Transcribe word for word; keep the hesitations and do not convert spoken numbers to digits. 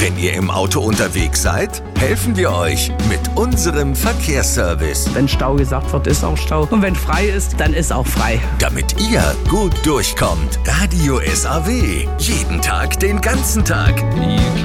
Wenn ihr im Auto unterwegs seid, helfen wir euch mit unserem Verkehrsservice. Wenn Stau gesagt wird, ist auch Stau. Und wenn frei ist, dann ist auch frei. Damit ihr gut durchkommt. Radio S A W. Jeden Tag, den ganzen Tag.